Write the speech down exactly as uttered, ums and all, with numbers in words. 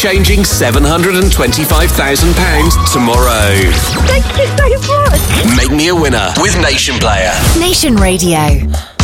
game-changing seven hundred twenty-five thousand pounds tomorrow. Thank you so much. Make me a winner with Nation Player. Nation Radio.